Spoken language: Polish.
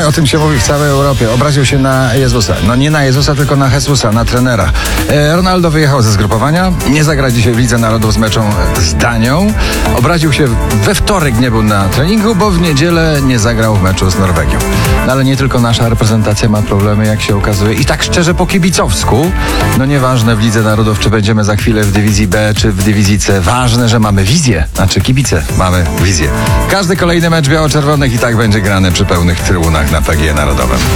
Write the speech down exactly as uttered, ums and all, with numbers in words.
Tak, o tym się mówi w całej Europie. Obraził się na Jezusa. No nie na Jezusa, tylko na Jezusa, na trenera. E, Ronaldo wyjechał ze zgrupowania. Nie zagra dzisiaj w Lidze Narodów z meczą z Danią. Obraził się we wtorek, nie był na treningu, bo w niedzielę nie zagrał w meczu z Norwegią. No ale nie tylko nasza reprezentacja ma problemy, jak się okazuje. I tak szczerze po kibicowsku. No nieważne w Lidze Narodów, czy będziemy za chwilę w dywizji B, czy w dywizji C. Ważne, że mamy wizję. Znaczy kibice mamy wizję. Każdy kolejny mecz biało-czerwonych i tak będzie grany przy pełnych trybunach na P G E Narodowym.